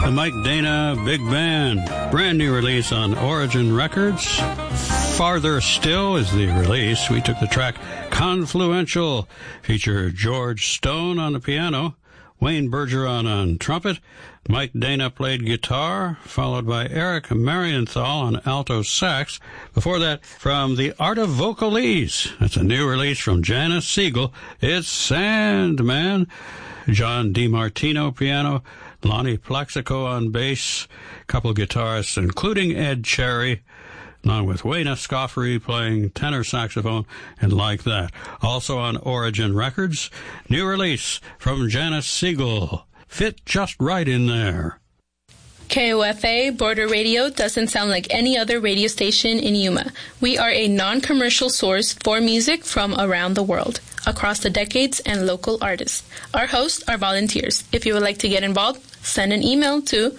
The Mike Dana Big Band, brand new release on Origin Records. Farther Still is the release. We took the track Confluential, featured George Stone on the piano, Wayne Bergeron on trumpet, Mike Dana played guitar, followed by Eric Marienthal on alto sax. Before that, from The Art of Vocalese, that's a new release from Janice Siegel, it's Sandman. John DiMartino piano, Lonnie Plaxico on bass, couple guitarists including Ed Cherry, along with Wayne Escoffery playing tenor saxophone and like that. Also on Origin Records, new release from Janice Siegel, Fit Just Right in There. KOFA Border Radio doesn't sound like any other radio station in Yuma. We are a non-commercial source for music from around the world, across the decades and local artists. Our hosts are volunteers. If you would like to get involved, send an email to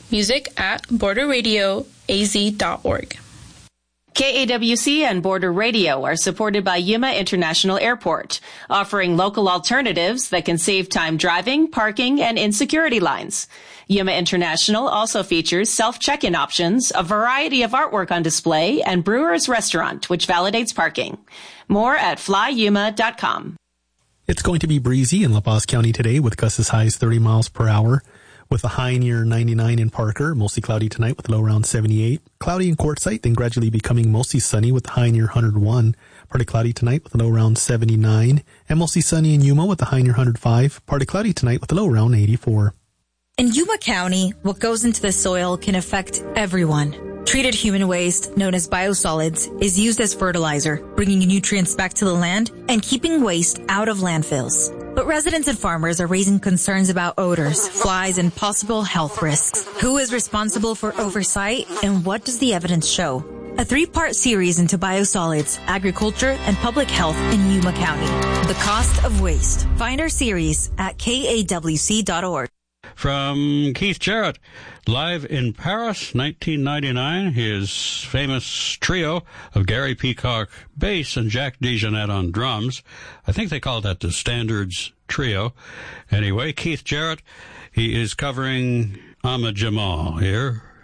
music@borderradioaz.org. KAWC and Border Radio are supported by Yuma International Airport, offering local alternatives that can save time driving, parking, and insecurity lines. Yuma International also features self-check-in options, a variety of artwork on display, and Brewer's Restaurant, which validates parking. More at flyyuma.com. It's going to be breezy in La Paz County today with gusts as high as 30 miles per hour. With a high near 99 in Parker, mostly cloudy tonight with a low around 78. Cloudy in Quartzsite, then gradually becoming mostly sunny with a high near 101. Partly cloudy tonight with a low around 79. And mostly sunny in Yuma with a high near 105. Partly cloudy tonight with a low around 84. In Yuma County, what goes into the soil can affect everyone. Treated human waste, known as biosolids, is used as fertilizer, bringing nutrients back to the land and keeping waste out of landfills. But residents and farmers are raising concerns about odors, flies, and possible health risks. Who is responsible for oversight, and what does the evidence show? A 3-part series into biosolids, agriculture, and public health in Yuma County. The Cost of Waste. Find our series at kawc.org. From Keith Jarrett, live in Paris, 1999, his famous trio of Gary Peacock bass and Jack DeJohnette on drums. I think they call that the Standards Trio. Anyway, Keith Jarrett, he is covering Ahmad Jamal here.